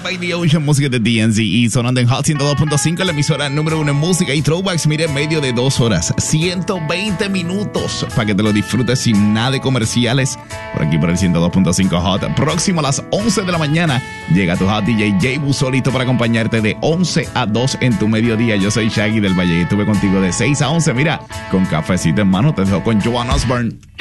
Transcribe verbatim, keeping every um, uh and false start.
by the Ocean, música de D N Z E, sonando en Hot ciento dos punto cinco, la emisora número uno en música y throwbacks. Mire, en medio de dos horas, ciento veinte minutos para que te lo disfrutes sin nada de comerciales. Por aquí por el ciento dos punto cinco Hot. Próximo a las once de la mañana llega tu Hot D J Jay Buso, listo para acompañarte de once a dos en tu mediodía. Yo soy Shaggy del Valle y estuve contigo de seis a once. Mira, con cafecito en mano te dejo con Joan Osborne.